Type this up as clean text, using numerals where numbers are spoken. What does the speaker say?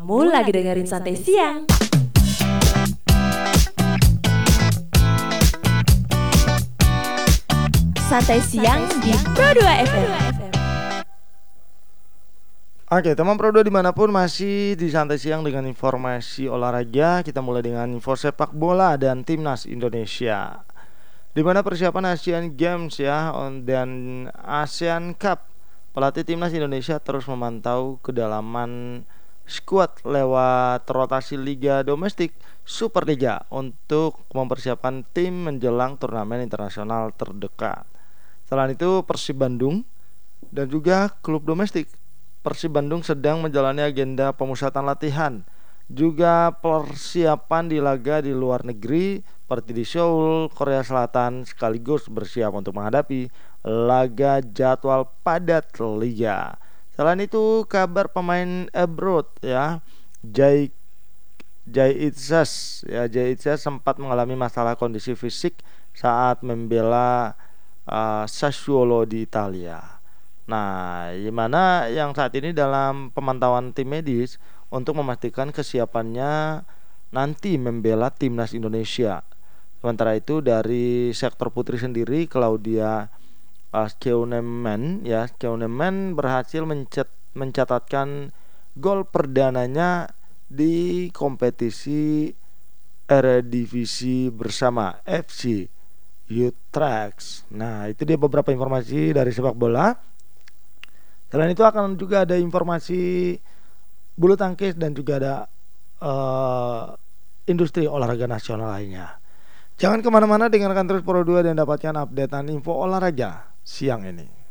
Kamu lagi dengerin Santai Siang. Santai Siang di Pro 2 FM. Oke, teman Pro 2 dimanapun masih di Santai Siang dengan informasi olahraga. Kita mulai dengan info sepak bola dan timnas Indonesia, di mana persiapan Asian Games dan ASEAN Cup. Pelatih timnas Indonesia terus memantau kedalaman skuad lewat rotasi liga domestik Superliga untuk mempersiapkan tim menjelang turnamen internasional terdekat. Selain itu, Persib Bandung dan juga klub domestik Persib Bandung sedang menjalani agenda pemusatan latihan, juga persiapan di laga di luar negeri seperti di Seoul, Korea Selatan, sekaligus bersiap untuk menghadapi laga jadwal padat liga. Selain itu, kabar pemain abroad Jai Itzas sempat mengalami masalah kondisi fisik saat membela Sassuolo di Italia. Nah, gimana yang saat ini dalam pemantauan tim medis untuk memastikan kesiapannya nanti membela timnas Indonesia. Sementara itu dari sektor putri sendiri, Claudia Scheunemann berhasil mencatatkan gol perdananya di kompetisi Eredivisie bersama FC Utrecht. Nah, itu dia beberapa informasi dari sepak bola. Selain itu akan juga ada informasi bulu tangkis dan juga ada industri olahraga nasional lainnya. Jangan kemana-mana, dengarkan terus Pro 2 dan dapatkan updatean info olahraga siang ini.